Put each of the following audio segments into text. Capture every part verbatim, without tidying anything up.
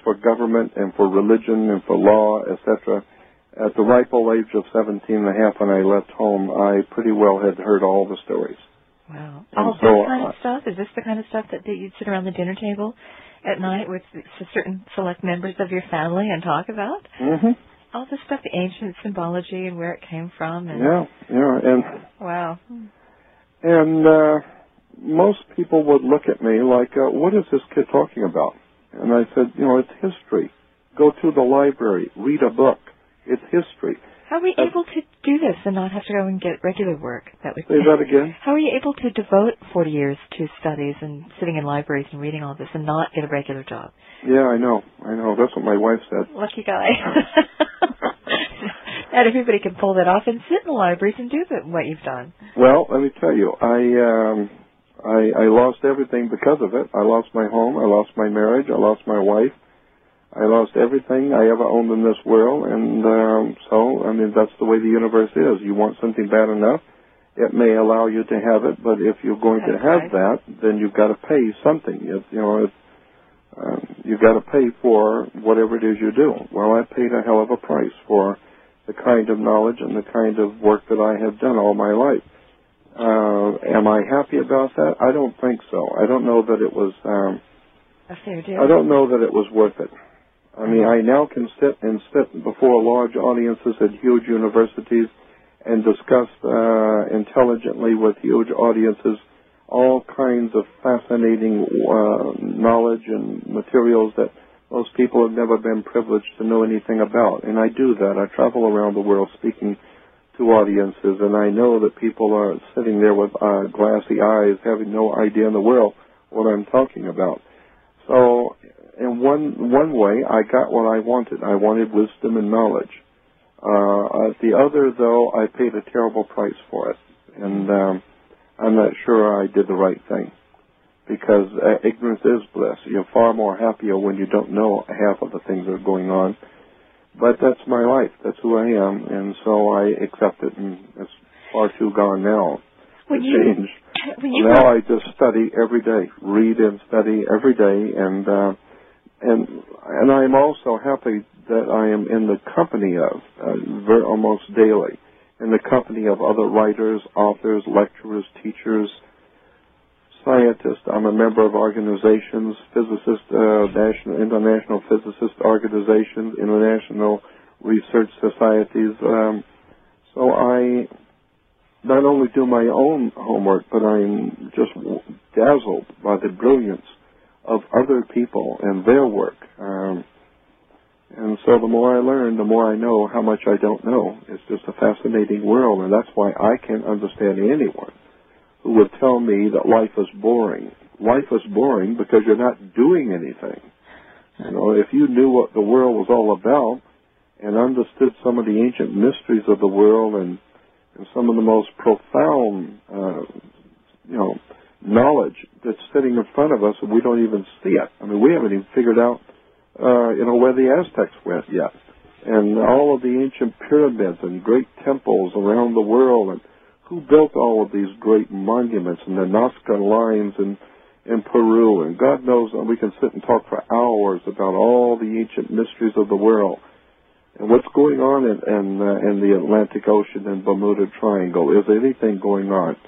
for government and for religion and for law, et cetera. At the ripe old age of seventeen and a half when I left home, I pretty well had heard all the stories. Wow. And All so, this kind of uh, stuff? Is this the kind of stuff that, that you'd sit around the dinner table at night with s- certain select members of your family and talk about? Mm-hmm. All this stuff, the ancient symbology and where it came from. And Yeah, yeah. And, wow. and uh, most people would look at me like, uh, what is this kid talking about? And I said, you know, it's history. Go to the library, read a book. It's history. How were you Uh, able to do this and not have to go and get regular work? That would Say that again? How were you able to devote forty years to studies and sitting in libraries and reading all this and not get a regular job? Yeah, I know. I know. That's what my wife said. Lucky guy. Not everybody can pull that off and sit in the libraries and do the, what you've done. Well, let me tell you, I, um, I I lost everything because of it. I lost my home. I lost my marriage. I lost my wife. I lost everything I ever owned in this world, and um, so, I mean, that's the way the universe is. You want something bad enough, it may allow you to have it, but if you're going That's to have right. that, then you've got to pay something. You, you know, it, um, you've got to pay for whatever it is you do. Well, I paid a hell of a price for the kind of knowledge and the kind of work that I have done all my life. Uh, am I happy about that? I don't think so. I don't know that it was. Um, A fair deal. I don't know that it was worth it. I mean, I now can sit and sit before large audiences at huge universities and discuss uh, intelligently with huge audiences all kinds of fascinating uh, knowledge and materials that most people have never been privileged to know anything about. And I do that. I travel around the world speaking to audiences, and I know that people are sitting there with uh, glassy eyes, having no idea in the world what I'm talking about. So, in one one way, I got what I wanted. I wanted wisdom and knowledge. Uh, the other, though, I paid a terrible price for it, and um, I'm not sure I did the right thing, because uh, ignorance is bliss. You're far more happier when you don't know half of the things that are going on. But that's my life. That's who I am, and so I accept it, and it's far too gone now When to you- change. when you Now were- I just study every day, read and study every day, and uh, and and I am also happy that I am in the company of, uh, very, almost daily, in the company of other writers, authors, lecturers, teachers, scientists. I'm a member of organizations, physicists, uh, national, international physicist organizations, international research societies. Um, so I not only do my own homework, but I'm just dazzled by the brilliance of other people and their work. Um, and so the more I learn, the more I know how much I don't know. It's just a fascinating world, and that's why I can't understand anyone who would tell me that life is boring. Life is boring because you're not doing anything. You know, if you knew what the world was all about and understood some of the ancient mysteries of the world and, and some of the most profound, uh, you know, knowledge that's sitting in front of us and we don't even see it. I mean, we haven't even figured out, uh, you know, where the Aztecs went yet. And all of the ancient pyramids and great temples around the world, and who built all of these great monuments and the Nazca lines in, in Peru. And God knows we can sit and talk for hours about all the ancient mysteries of the world. And what's going on in, in, uh, in the Atlantic Ocean and Bermuda Triangle? Is anything going on?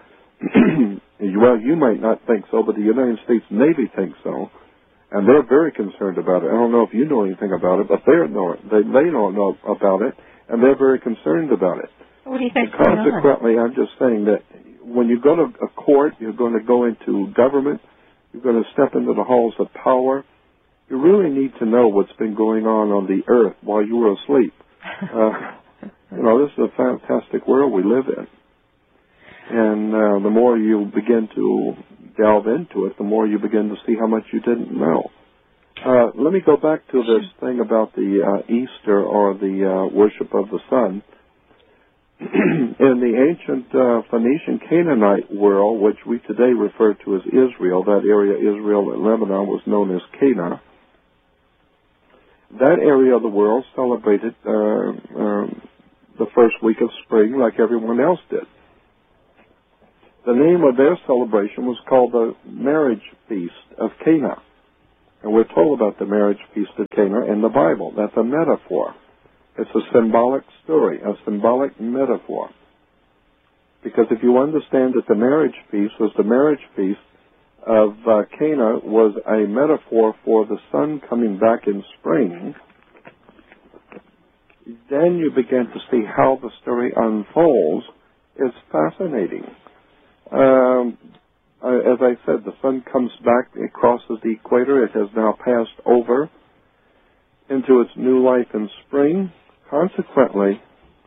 Well, you might not think so, but the United States Navy thinks so. And they're very concerned about it. I don't know if you know anything about it, but they're know it. They, they don't know about it, and they're very concerned about it. What do you think? Consequently, I'm just saying that when you go to a court, you're going to go into government, you're going to step into the halls of power, you really need to know what's been going on on the earth while you were asleep. Uh, you know, this is a fantastic world we live in. And uh, the more you begin to delve into it, the more you begin to see how much you didn't know. Uh, let me go back to this thing about the uh, Easter or the uh, worship of the sun. In the ancient uh, Phoenician Canaanite world, which we today refer to as Israel, that area, Israel and Lebanon, was known as Cana. That area of the world celebrated uh, um, the first week of spring like everyone else did. The name of their celebration was called the Marriage Feast of Cana. And we're told about the marriage feast of Cana in the Bible. That's a metaphor. It's a symbolic story, a symbolic metaphor. Because if you understand that the marriage feast was the marriage feast of uh, Cana was a metaphor for the sun coming back in spring, then you begin to see how the story unfolds. It's fascinating. Um, as I said, the sun comes back, it crosses the equator, it has now passed over into its new life in spring. Consequently,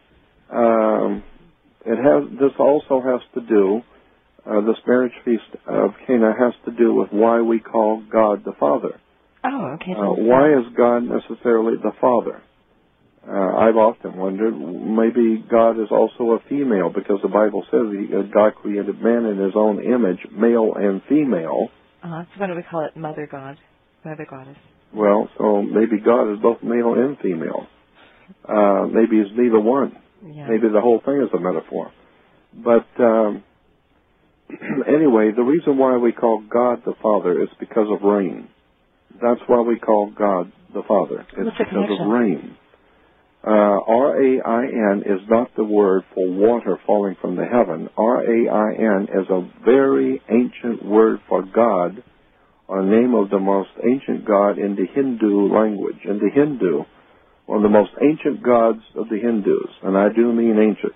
um, it has. This also has to do, uh, this marriage feast of Cana has to do with why we call God the Father. Oh, okay. Uh, why is God necessarily the Father? Uh, I've often wondered, maybe God is also a female, because the Bible says he, uh, God created man in his own image, male and female. Uh, so why don't we call it Mother God, Mother Goddess? Well, so maybe God is both male and female. Uh, maybe it's neither one. Yeah. Maybe the whole thing is a metaphor. But um, anyway, the reason why we call God the Father is because of rain. That's why we call God the Father. It's What's the because connection? of rain. Uh, R A I N is not the word for water falling from the heaven. R A I N is a very ancient word for God, or name of the most ancient god in the Hindu language. In the Hindu, one of the most ancient gods of the Hindus, and I do mean ancient,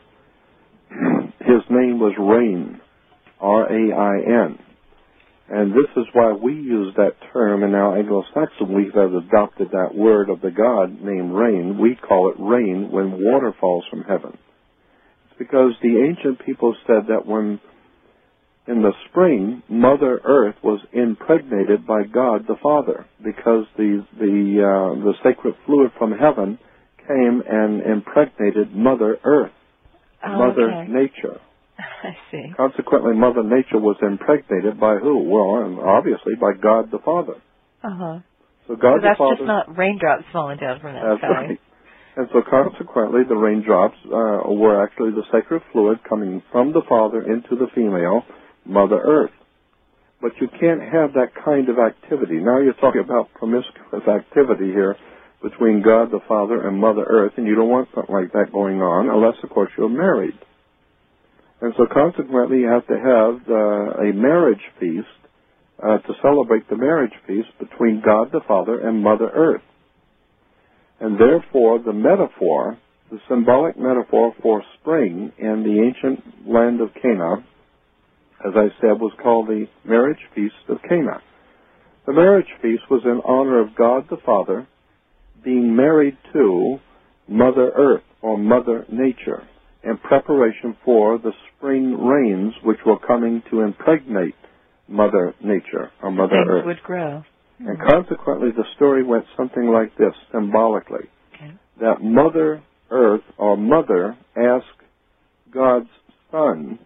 his name was Rain, R A I N. And this is why we use that term in our Anglo-Saxon. We have adopted that word of the god named rain. We call it rain when water falls from heaven. It's because the ancient people said that when, in the spring, Mother Earth was impregnated by God the Father, because the the uh, the sacred fluid from heaven came and impregnated Mother Earth, Oh, Mother okay. Nature. I see. Consequently, Mother Nature was impregnated by who? Well, and obviously by God the Father. Uh-huh. So God So the that's Father. just not raindrops falling down from that That's sky. right. And so consequently, the raindrops uh, were actually the sacred fluid coming from the Father into the female, Mother Earth. But you can't have that kind of activity. Now you're talking about promiscuous activity here between God the Father and Mother Earth, and you don't want something like that going on unless, of course, you're married. And so consequently, you have to have uh, a marriage feast uh, to celebrate the marriage feast between God the Father and Mother Earth. And therefore, the metaphor, the symbolic metaphor for spring in the ancient land of Cana, as I said, was called the marriage feast of Cana. The marriage feast was in honor of God the Father being married to Mother Earth, or Mother Nature, in preparation for the spring rains which were coming to impregnate Mother Nature, or Mother Things Earth. would grow. And consequently, the story went something like this, symbolically. Okay. That Mother Earth, or Mother, asked God's Son,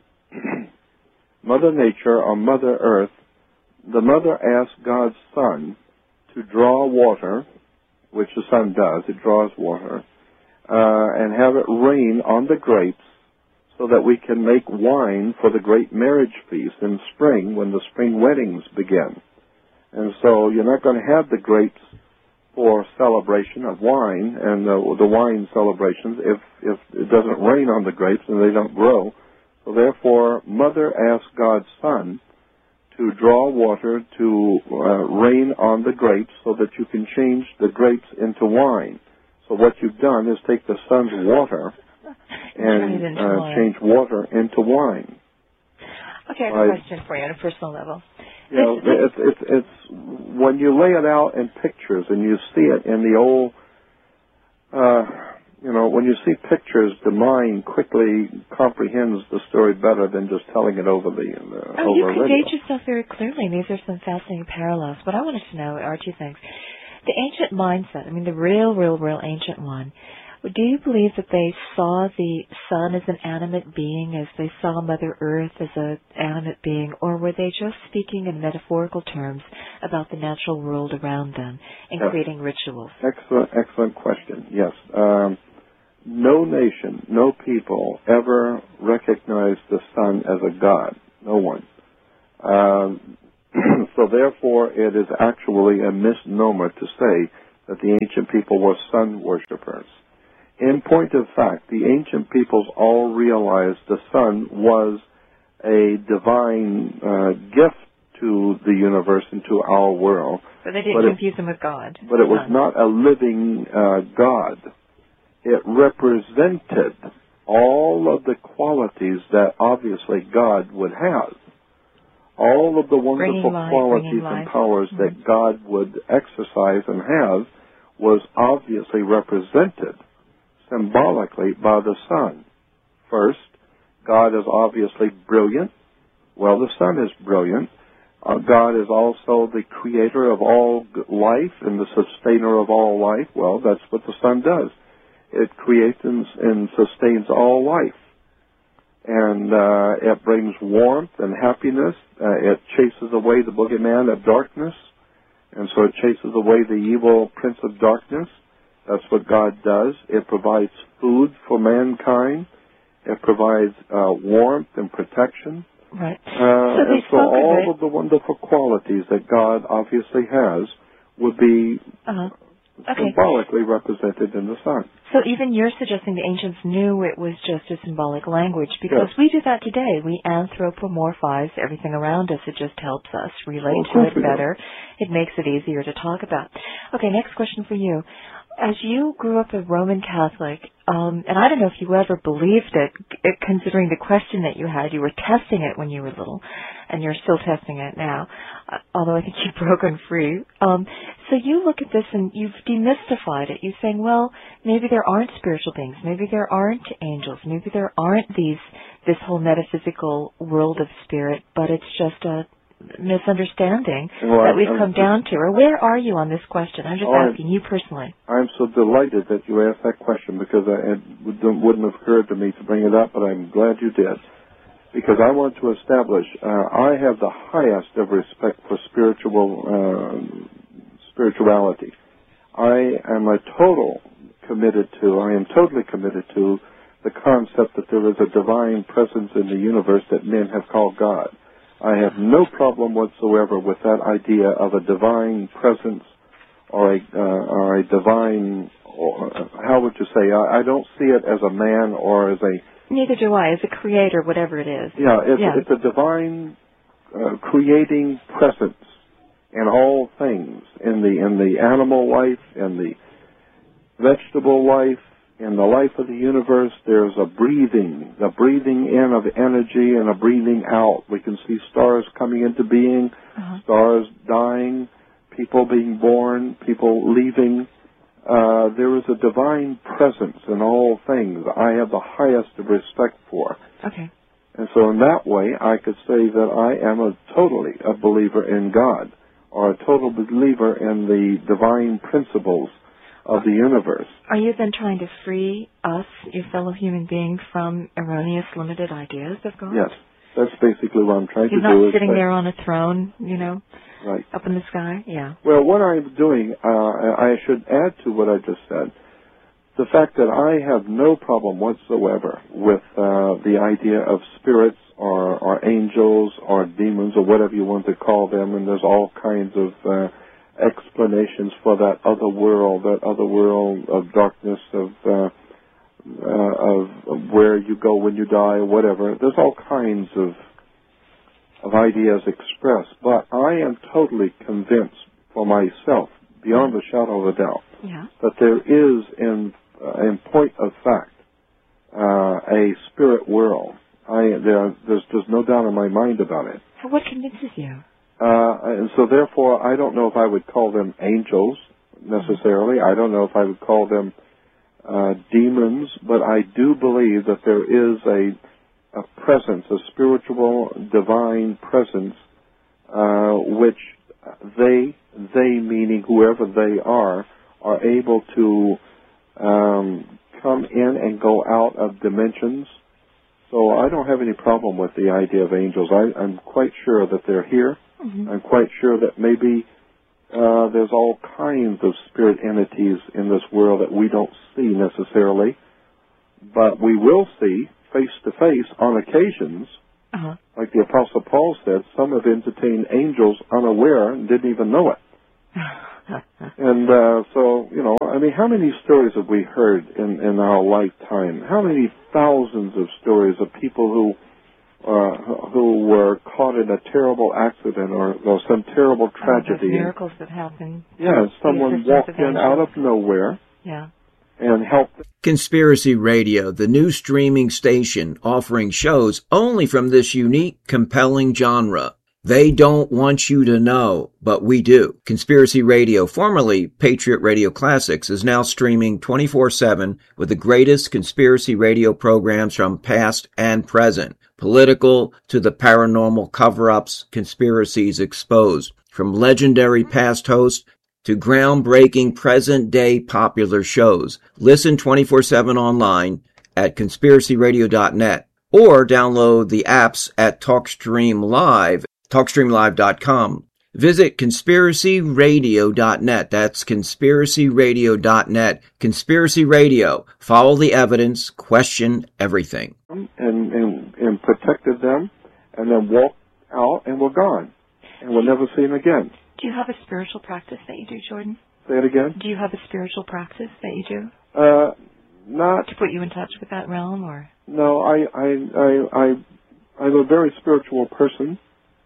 Mother Nature, or Mother Earth, the Mother asked God's Son to draw water, which the sun does, it draws water, uh, and have it rain on the grapes so that we can make wine for the great marriage feast in spring when the spring weddings begin. And so you're not going to have the grapes for celebration of wine and the, the wine celebrations if, if it doesn't rain on the grapes and they don't grow. So therefore, Mother asked God's Son to draw water to uh, rain on the grapes so that you can change the grapes into wine. So what you've done is take the sun's water and uh, change water into wine. Okay, I have I, a question for you on a personal level. You know, it's, it's, it's when you lay it out in pictures and you see it in the old, uh, you know, when you see pictures, the mind quickly comprehends the story better than just telling it over the uh, oh, over you radio. conveyed yourself very clearly, and these are some fascinating parallels. What I wanted to know are two things. The ancient mindset, I mean the real, real, real ancient one, do you believe that they saw the sun as an animate being, as they saw Mother Earth as an animate being, or were they just speaking in metaphorical terms about the natural world around them and yes. creating rituals? Excellent, excellent question, yes. Um, no nation, no people ever recognized the sun as a god. No one. Um, So therefore, it is actually a misnomer to say that the ancient people were sun worshippers. In point of fact, the ancient peoples all realized the sun was a divine uh, gift to the universe and to our world. But they didn't but confuse it, him with God. But it was not a living uh, God. It represented all of the qualities that obviously God would have. All of the wonderful life, qualities and powers mm-hmm. that God would exercise and have was obviously represented symbolically by the sun. First, God is obviously brilliant. Well, the sun is brilliant. Uh, God is also the creator of all life and the sustainer of all life. Well, that's what the sun does. It creates and, and sustains all life. And uh, it brings warmth and happiness. Uh, it chases away the boogeyman of darkness. And so it chases away the evil prince of darkness. That's what God does. It provides food for mankind. It provides uh, warmth and protection. Right. Uh, so and so all of, of the wonderful qualities that God obviously has would be uh-huh. okay. symbolically represented in the sun. So even you're suggesting the ancients knew it was just a symbolic language, because yes. we do that today. We anthropomorphize everything around us. It just helps us relate well, to it better. It makes it easier to talk about. Okay, next question for you. As you grew up a Roman Catholic, um, and I don't know if you ever believed it, considering the question that you had, you were testing it when you were little, and you're still testing it now, uh, although I think you've broken free. Um, so you look at this and you've demystified it. You're saying, well, maybe there aren't spiritual beings, maybe there aren't angels, maybe there aren't these this whole metaphysical world of spirit, but it's just a misunderstanding well, that we've I'm, come down to. Or where are you on this question? I'm just oh, asking you personally. I'm so delighted that you asked that question, because I, it wouldn't have occurred to me to bring it up, but I'm glad you did. Because I want to establish, uh, I have the highest of respect for spiritual uh, spirituality. I am a total committed to, I am totally committed to the concept that there is a divine presence in the universe that men have called God. I have no problem whatsoever with that idea of a divine presence or a, uh, or a divine, or, uh, how would you say, I, I don't see it as a man or as a... Neither do I, as a creator, whatever it is. Yeah, it's, yeah. it's a divine uh, creating presence in all things, in the, in the animal life, in the vegetable life, in the life of the universe. There's a breathing, the breathing in of energy and a breathing out. We can see stars coming into being, uh-huh. stars dying, people being born, people leaving. Uh, there is a divine presence in all things I have the highest of respect for. Okay. And so in that way, I could say that I am a totally a believer in God, or a total believer in the divine principles of the universe. Are you then trying to free us, your fellow human beings, from erroneous, limited ideas of God? Yes, that's basically what I'm trying You're to do. You're not sitting there on a throne, you know, right up in the sky? Yeah. Well, what I'm doing, uh, I should add to what I just said, the fact that I have no problem whatsoever with uh, the idea of spirits or, or angels or demons or whatever you want to call them, and there's all kinds of uh, explanations for that other world, that other world of darkness, of, uh, uh, of of where you go when you die or whatever. There's all kinds of of ideas expressed, but I am totally convinced for myself, beyond a shadow of a doubt, yeah. that there is, in uh, in point of fact, uh, a spirit world. I there, there's there's no doubt in my mind about it. So what convinces you? Uh, and so therefore, I don't know if I would call them angels necessarily. I don't know if I would call them uh, demons, but I do believe that there is a, a presence, a spiritual, divine presence, uh, which they, they meaning whoever they are, are able to um, come in and go out of dimensions. So I don't have any problem with the idea of angels. I, I'm quite sure that they're here. Mm-hmm. I'm quite sure that maybe uh, there's all kinds of spirit entities in this world that we don't see necessarily, but we will see face to face on occasions Uh-huh. Like the Apostle Paul said, some have entertained angels unaware and didn't even know it. And uh, so, you know, I mean, how many stories have we heard in, in our lifetime? How many thousands of stories of people who uh, who were caught in a terrible accident or, or some terrible tragedy? Oh, miracles that happen. Yeah, someone walked in out of nowhere. Yeah. And helped. Conspiracy Radio, the new streaming station offering shows only from this unique, compelling genre. They don't want you to know, but we do. Conspiracy Radio, formerly Patriot Radio Classics, is now streaming twenty-four seven with the greatest conspiracy radio programs from past and present. Political to the paranormal cover-ups, conspiracies exposed. From legendary past hosts to groundbreaking present-day popular shows. Listen twenty-four seven online at conspiracy radio dot net or download the apps at TalkStream Live, talk stream live dot com. Visit conspiracy radio dot net. That's conspiracy radio dot net. Conspiracy Radio. Follow the evidence, question everything. And, and, and protected them, and then walked out and were gone. And we'll never see them again. Do you have a spiritual practice that you do, Jordan? Say it again? Do you have a spiritual practice that you do? Uh, not... To put you in touch with that realm, or? No, I, I, I, I, I'm a very spiritual person.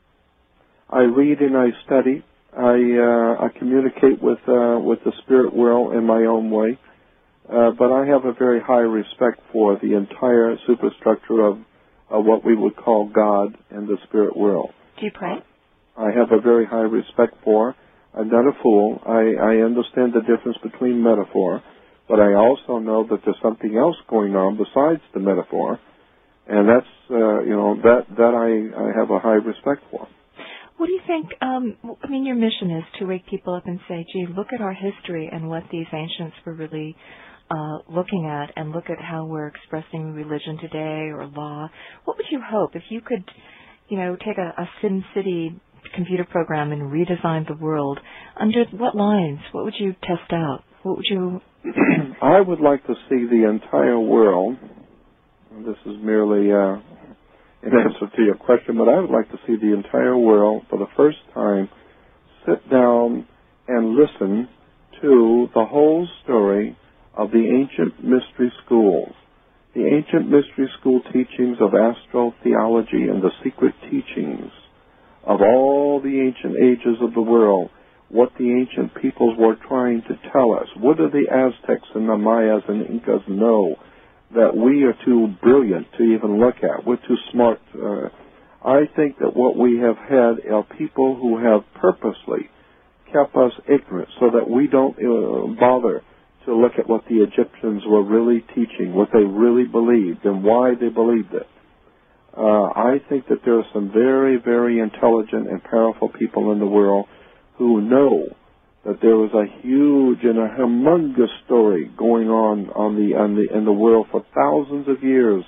I read and I study. I, uh, I communicate with, uh, with the spirit world in my own way. Uh, but I have a very high respect for the entire superstructure of, of what we would call God and the spirit world. Do you pray? I have a very high respect for. I'm not a fool. I, I understand the difference between metaphor, but I also know that there's something else going on besides the metaphor, and that's, uh, you know, that, that I, I have a high respect for. What do you think, um, I mean, your mission is to wake people up and say, gee, look at our history and what these ancients were really uh, looking at, and look at how we're expressing religion today or law. What would you hope if you could, you know, take a, a Sin City computer program and redesign the world? Under what lines? What would you test out? What would you... I would like to see the entire world, and this is merely uh, an answer to your question, but I would like to see the entire world for the first time sit down and listen to the whole story of the ancient mystery schools, the ancient mystery school teachings of astrotheology and the secret teachings of all the ancient ages of the world, what the ancient peoples were trying to tell us. What do the Aztecs and the Mayas and Incas know that we are too brilliant to even look at? We're too smart. Uh, I think that what we have had are people who have purposely kept us ignorant so that we don't uh, bother to look at what the Egyptians were really teaching, what they really believed, and why they believed it. Uh, I think that there are some very, very intelligent and powerful people in the world who know that there was a huge and a humongous story going on on the, on the in the world for thousands of years,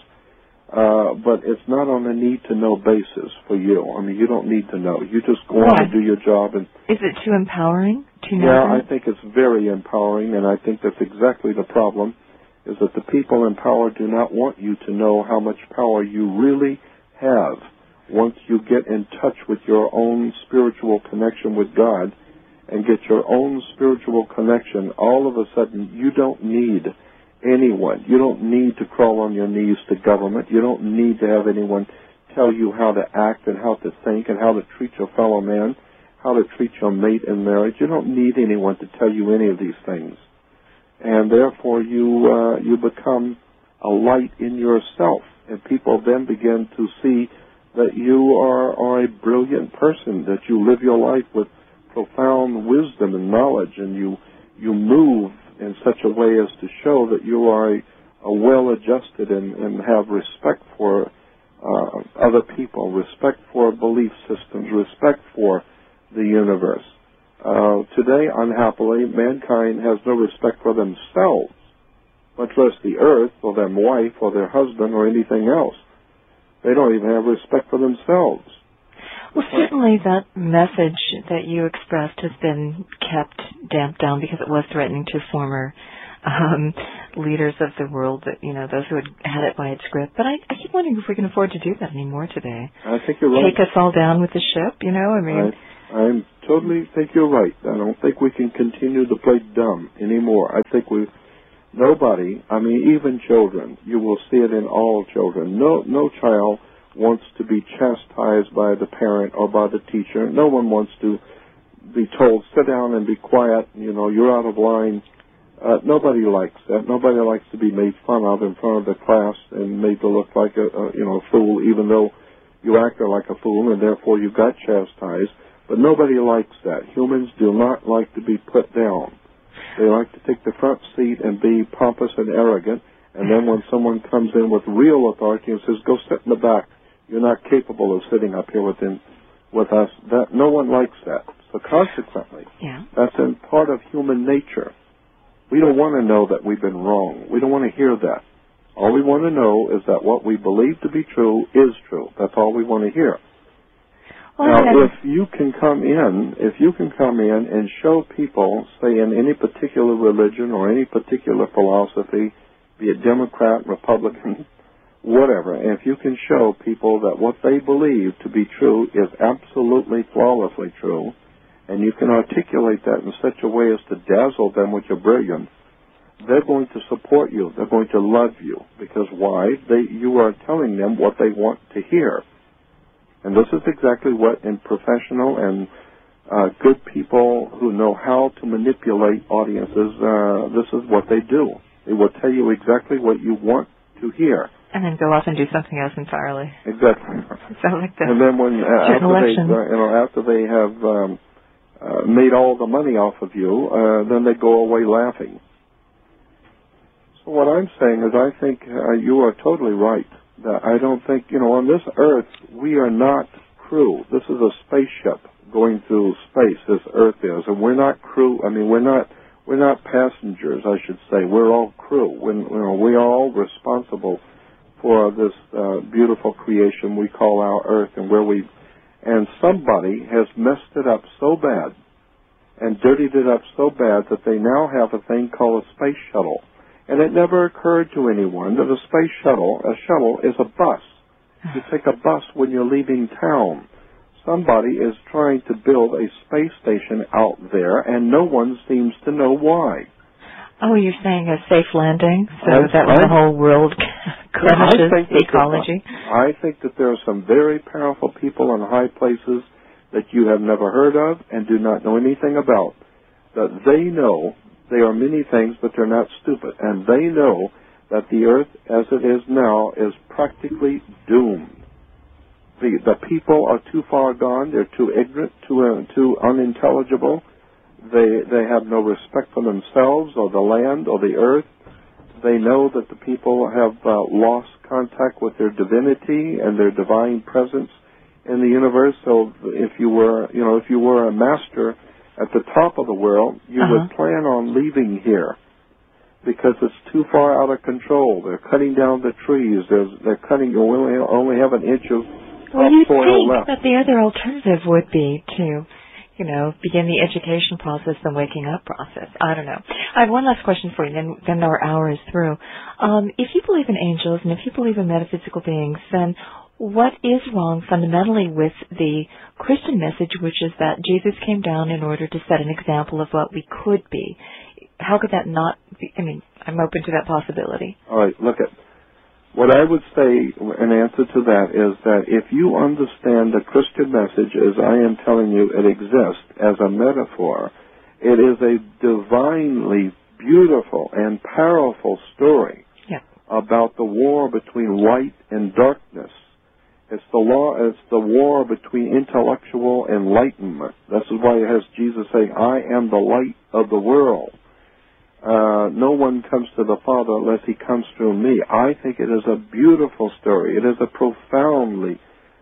uh, but it's not on a need-to-know basis for you. I mean, you don't need to know. You just go on and do your job. And is it too empowering to know? Yeah, that? I think it's very empowering, and I think that's exactly the problem, is that the people in power do not want you to know how much power you really have once you get in touch with your own spiritual connection with God and get your own spiritual connection. All of a sudden, you don't need anyone. You don't need to crawl on your knees to government. You don't need to have anyone tell you how to act and how to think and how to treat your fellow man, how to treat your mate in marriage. You don't need anyone to tell you any of these things. And therefore, you uh, you become a light in yourself. And people then begin to see that you are, are a brilliant person, that you live your life with profound wisdom and knowledge, and you you move in such a way as to show that you are a, a well-adjusted and, and have respect for uh, other people, respect for belief systems, respect for the universe. Uh, today, unhappily, mankind has no respect for themselves, much less the earth or their wife or their husband or anything else. They don't even have respect for themselves. Well, certainly that message that you expressed has been kept damped down because it was threatening to former um, leaders of the world, that you know, those who had had it by its grip. But I, I keep wondering if we can afford to do that anymore today. I think you're right. Take us all down with the ship, you know. I mean, I I'm totally think you're right. I don't think we can continue to play dumb anymore. I think we. Nobody, I mean, even children, you will see it in all children. No, no child wants to be chastised by the parent or by the teacher. No one wants to be told, sit down and be quiet, you know, you're out of line. Uh, nobody likes that. Nobody likes to be made fun of in front of the class and made to look like a, a you know, a fool, even though you acted like a fool and therefore you got chastised. But nobody likes that. Humans do not like to be put down. They like to take the front seat and be pompous and arrogant, and then when someone comes in with real authority and says, go sit in the back, you're not capable of sitting up here within, with us, that no one likes that. So consequently, yeah. that's in part of human nature. We don't want to know that we've been wrong. We don't want to hear that. All we want to know is that what we believe to be true is true. That's all we want to hear. Well, now, if you can come in, if you can come in and show people, say in any particular religion or any particular philosophy, be it Democrat, Republican, whatever, and if you can show people that what they believe to be true is absolutely flawlessly true, and you can articulate that in such a way as to dazzle them with your brilliance, they're going to support you. They're going to love you. Because why? They, you are telling them what they want to hear. And this is exactly what in professional and uh, good people who know how to manipulate audiences, uh, this is what they do. They will tell you exactly what you want to hear. And then go off and do something else entirely. Exactly. Sound like the and then when uh, after they, uh, you know, after they have um, uh, made all the money off of you, uh, then they go away laughing. So what I'm saying is, I think uh, you are totally right. I don't think, you know, on this earth, we are not crew. This is a spaceship going through space, this earth is. And we're not crew, I mean, we're not we're not passengers, I should say. We're all crew. When, you know, we are all responsible for this uh, beautiful creation we call our earth and where we, and somebody has messed it up so bad and dirtied it up so bad that they now have a thing called a space shuttle. And it never occurred to anyone that a space shuttle, a shuttle, is a bus. You take a bus when you're leaving town. Somebody is trying to build a space station out there, and no one seems to know why. Oh, you're saying a safe landing, so I, that when I, the whole world cleanshes the ecology? I think that there are some very powerful people in high places that you have never heard of and do not know anything about, that they know. They are many things, but they're not stupid. And they know that the earth, as it is now, is practically doomed. The, the people are too far gone. They're too ignorant, too, uh, too unintelligible. They, they have no respect for themselves or the land or the earth. They know that the people have uh, lost contact with their divinity and their divine presence in the universe. So if you were, you know, if you were a master at the top of the world, you uh-huh. would plan on leaving here because it's too far out of control. They're cutting down the trees. There's, they're cutting, you only, only have an inch of well, you soil think left. That the other alternative would be to, you know, begin the education process, the waking up process. I don't know. I have one last question for you, then, then our hour is through. Um, if you believe in angels and if you believe in metaphysical beings, then what is wrong fundamentally with the Christian message, which is that Jesus came down in order to set an example of what we could be? How could that not be? I mean, I'm open to that possibility. All right, look at what I would say in answer to that is that if you understand the Christian message as I am telling you it exists as a metaphor, it is a divinely beautiful and powerful story yeah. about the war between light and darkness. It's the law. It's the war between intellectual enlightenment. This is why it has Jesus saying, "I am the light of the world. Uh, no one comes to the Father unless He comes through me." I think it is a beautiful story. It is a profoundly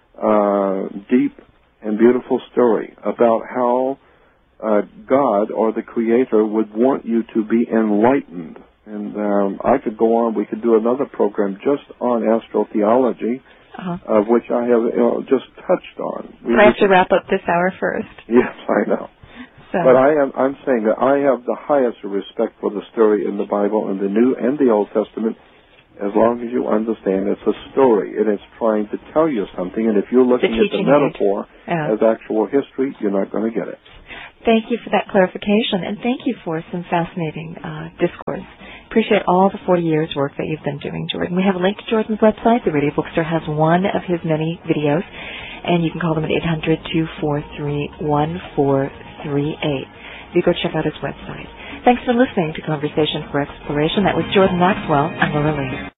uh, deep and beautiful story about how uh, God or the Creator would want you to be enlightened. And um, I could go on. We could do another program just on astrotheology. Uh-huh. Of which I have you know, just touched on. We but I have to wrap up this hour first. Yes, I know. So. But I am, I'm saying that I have the highest respect for the story in the Bible, in the New and the Old Testament, as long as you understand it's a story and it's trying to tell you something. And if you're looking at the metaphor yeah. as actual history, you're not going to get it. Thank you for that clarification, and thank you for some fascinating uh, discourse. Appreciate all the forty years work that you've been doing, Jordan. We have a link to Jordan's website. The Radio Bookstore has one of his many videos, and you can call them at eight hundred, two four three, one four three eight. You go check out his website. Thanks for listening to Conversation for Exploration. That was Jordan Maxwell. I'm Laura Lee.